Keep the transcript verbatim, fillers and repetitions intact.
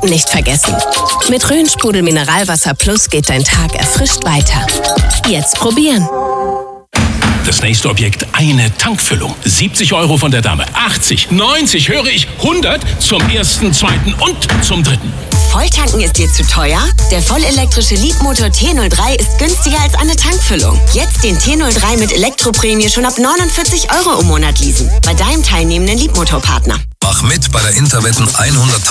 nicht vergessen. Mit Rhön-Sprudel Mineralwasser Plus geht dein Tag erfrischt weiter. Jetzt probieren. Das nächste Objekt, eine Tankfüllung. siebzig Euro von der Dame, achtzig, neunzig, höre ich, hundert zum ersten, zweiten und zum dritten. Volltanken ist dir zu teuer? Der vollelektrische Leapmotor T null drei ist günstiger als eine Tankfüllung. Jetzt den T null drei mit Elektroprämie schon ab neunundvierzig Euro im Monat leasen. Bei deinem teilnehmenden Leapmotor-Partner. Mach mit bei der Interwetten hundert